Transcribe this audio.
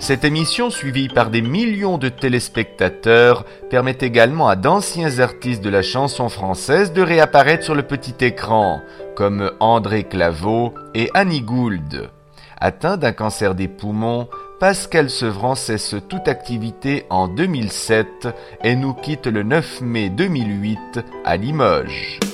Cette émission, suivie par des millions de téléspectateurs, permet également à d'anciens artistes de la chanson française de réapparaître sur le petit écran, comme André Claveau et Annie Gould. Atteint d'un cancer des poumons, Pascal Sevran cesse toute activité en 2007 et nous quitte le 9 mai 2008 à Limoges.